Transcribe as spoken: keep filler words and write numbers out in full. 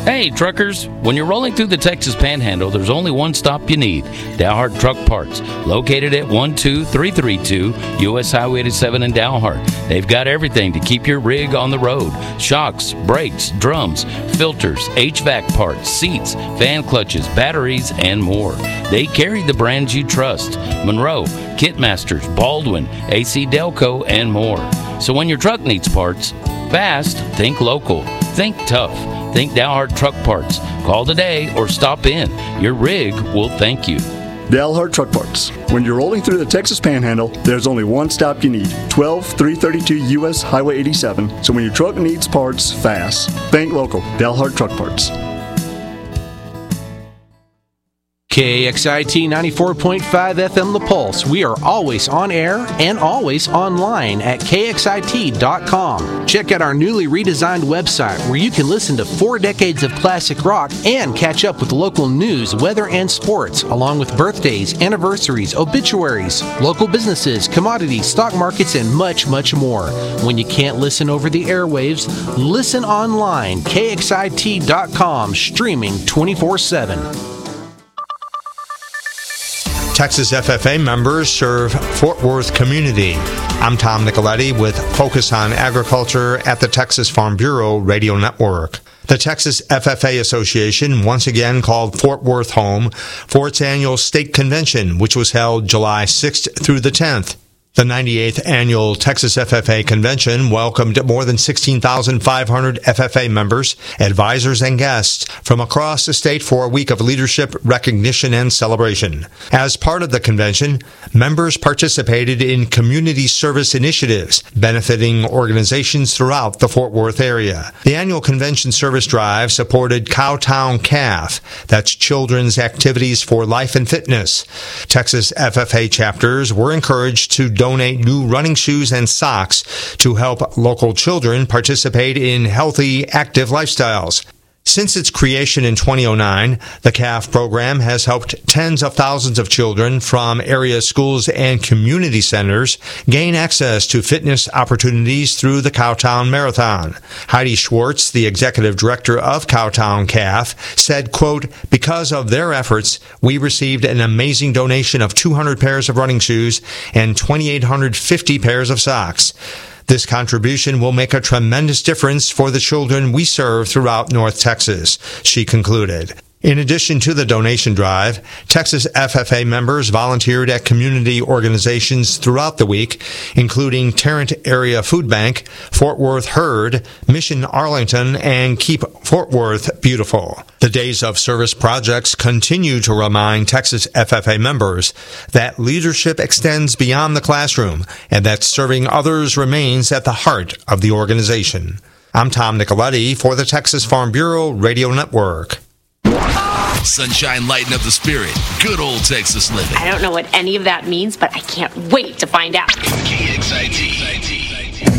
Hey, truckers, when you're rolling through the Texas Panhandle, there's only one stop you need, Dalhart Truck Parts, located at one two three three two U S Highway eighty-seven in Dalhart. They've got everything to keep your rig on the road: shocks, brakes, drums, filters, H V A C parts, seats, fan clutches, batteries, and more. They carry the brands you trust: Monroe, Kitmasters, Baldwin, A C Delco, and more. So when your truck needs parts, fast, think local. Think tough. Think Dalhart Truck Parts. Call today or stop in. Your rig will thank you. Dalhart Truck Parts. When you're rolling through the Texas Panhandle, there's only one stop you need: twelve three thirty-two U S Highway eighty-seven. So when your truck needs parts, fast. Think local. Dalhart Truck Parts. K X I T ninety-four point five F M La Pulse. We are always on air and always online at K X I T dot com. Check out our newly redesigned website where you can listen to four decades of classic rock and catch up with local news, weather, and sports, along with birthdays, anniversaries, obituaries, local businesses, commodities, stock markets, and much, much more. When you can't listen over the airwaves, listen online. K X I T dot com, streaming twenty-four seven. Texas F F A members serve Fort Worth community. I'm Tom Nicoletti with Focus on Agriculture at the Texas Farm Bureau Radio Network. The Texas F F A Association once again called Fort Worth home for its annual state convention, which was held July sixth through the tenth. The ninety-eighth Annual Texas F F A Convention welcomed more than sixteen thousand five hundred F F A members, advisors, and guests from across the state for a week of leadership, recognition, and celebration. As part of the convention, members participated in community service initiatives benefiting organizations throughout the Fort Worth area. The annual convention service drive supported Cowtown C A F, that's Children's Activities for Life and Fitness. Texas F F A chapters were encouraged to donate new running shoes and socks to help local children participate in healthy, active lifestyles. Since its creation in two thousand nine, the C A F program has helped tens of thousands of children from area schools and community centers gain access to fitness opportunities through the Cowtown Marathon. Heidi Schwartz, the executive director of Cowtown C A F, said, quote, "Because of their efforts, we received an amazing donation of two hundred pairs of running shoes and two thousand eight hundred fifty pairs of socks. This contribution will make a tremendous difference for the children we serve throughout North Texas," she concluded. In addition to the donation drive, Texas F F A members volunteered at community organizations throughout the week, including Tarrant Area Food Bank, Fort Worth Herd, Mission Arlington, and Keep Fort Worth Beautiful. The Days of Service projects continue to remind Texas F F A members that leadership extends beyond the classroom and that serving others remains at the heart of the organization. I'm Tom Nicoletti for the Texas Farm Bureau Radio Network. Sunshine lighten up the spirit. Good old Texas living. I don't know what any of that means, but I can't wait to find out. K X I T.